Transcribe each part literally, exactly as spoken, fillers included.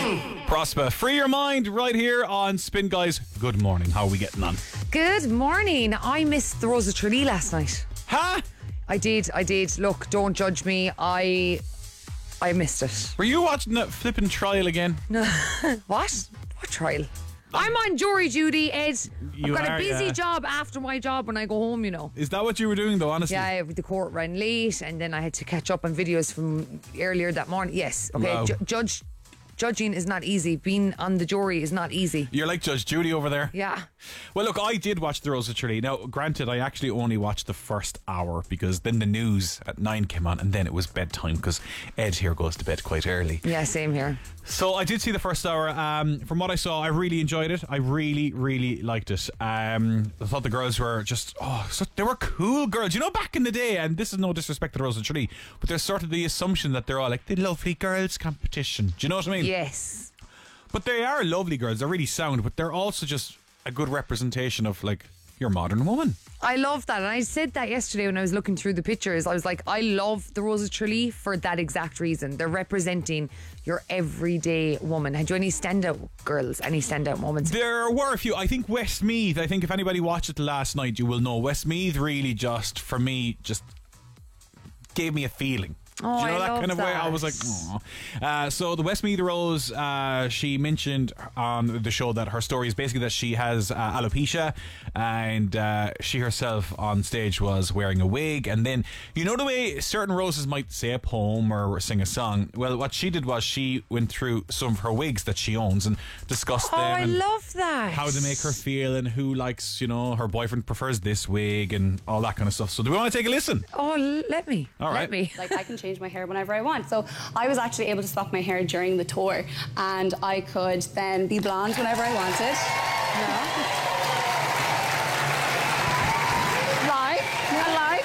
Prosper, free your mind right here on Spin Guys. Good morning. How are we getting on? Good morning. I missed the Rose of Tralee last night. Huh? I did, I did. Look, don't judge me. I I missed it. Were you watching that flipping trial again? No. What? What trial? I'm on jury duty, Ed. You I've got are, a busy yeah. job after my job when I go home, you know. Is that what you were doing though, honestly? Yeah, the court ran late and then I had to catch up on videos from earlier that morning. Yes, okay. Wow. Ju- judge Judging is not easy. Being on the jury is not easy. You're like Judge Judy over there. Yeah. Well, look, I did watch The Rose of Tralee. Now, granted, I actually only watched the first hour because then the news at nine came on and then it was bedtime because Ed here goes to bed quite early. Yeah, same here. So I did see the first hour. Um, from what I saw, I really enjoyed it. I really, really liked it. Um, I thought the girls were just, oh, so they were cool girls. You know, back in the day, and this is no disrespect to The Rose of Tralee, but there's sort of the assumption that they're all like the lovely girls competition. Do you know what I mean? Yes. But they are lovely girls. They're really sound, but they're also just a good representation of like your modern woman. I love that. And I said that yesterday when I was looking through the pictures. I was like, I love the Rose of Tralee for that exact reason. They're representing your everyday woman. Had you any standout girls, any standout moments? There were a few. I think Westmeath, I think if anybody watched it last night, you will know. Westmeath really just, for me, just gave me a feeling. Oh, Do you know I that love kind of way? that. I was like, oh. Uh, so the Westmeath Rose, uh, she mentioned on the show that her story is basically that she has uh, alopecia, and uh, she herself on stage was wearing a wig. And then, you know the way certain roses might say a poem or sing a song? Well, what she did was she went through some of her wigs that she owns and discussed Oh, them. I and love that. how they make her feel and who likes, you know, her boyfriend prefers this wig and all that kind of stuff. So do we want to take a listen? Oh, l- let me. All right. Let me. Like, I can change my hair whenever I want. So I was actually able to swap my hair during the tour, and I could then be blonde whenever I wanted. Yeah. Like, I like.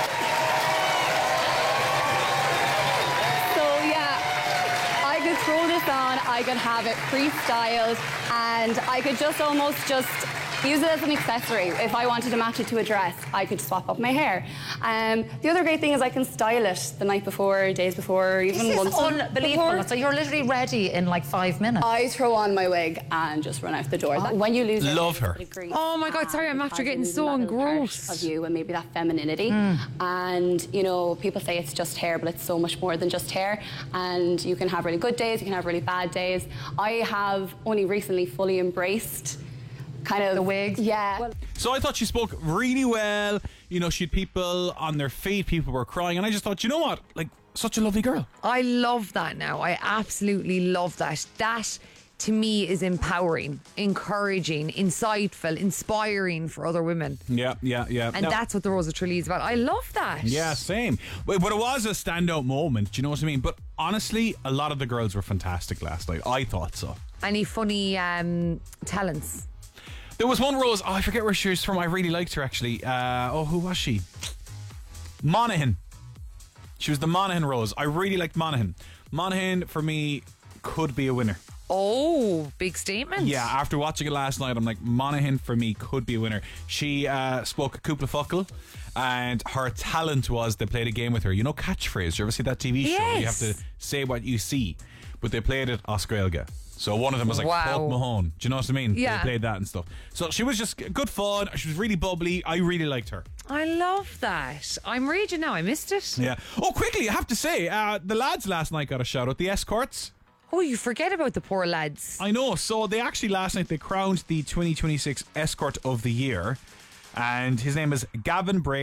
So yeah, I could throw this on, I could have it pre-styled, and I could just almost just use it as an accessory. If I wanted to match it to a dress, I could swap up my hair. Um, the other great thing is I can style it the night before, days before, even This months is unbelievable. before. So you're literally ready in like five minutes. I throw on my wig and just run out the door. When you lose it, Love her. it agrees. Oh my God, sorry, I'm Because after you're getting losing so that little part engrossed. of you and maybe that femininity. And you know, people say it's just hair, but it's so much more than just hair. And you can have really good days, you can have really bad days. I have only recently fully embraced kind of The wigs? Yeah. Well, So I thought she spoke really well. You know, she had people on their feet, people were crying, and I just thought, you know what? Like, such a lovely girl. I love that now. I absolutely love that. That, to me, is empowering, encouraging, insightful, inspiring for other women. Yeah, yeah, yeah. And Now- that's what the Rose of Tralee is about. I love that. Yeah, same. But, but it was a standout moment, do you know what I mean? But honestly, a lot of the girls were fantastic last night. I thought so. Any funny um, talents? There was one Rose, oh, I forget where she was from. I really liked her, actually. Uh, oh, who was she? Monaghan. She was the Monaghan Rose. I really liked Monaghan. Monaghan, for me, could be a winner. Oh, big statement. Yeah, after watching it last night, I'm like, Monaghan, for me, could be a winner. She uh, spoke a Cúpla Focal, and her talent was they played a game with her. You know Catchphrase? You ever see that T V show? Yes. You have to say what you see. But they played it Oscar So one of them was like Wow. Paul Mahone. Do you know what I mean? Yeah. They played that and stuff. So she was just good fun. She was really bubbly. I really liked her. I love that. I'm reading now. I missed it. Yeah. Oh, quickly, I have to say, uh, the lads last night got a shout out. The Escorts. Oh, you forget about the poor lads. I know. So they actually last night they crowned the twenty twenty-six Escort of the Year, and his name is Gavin Bray.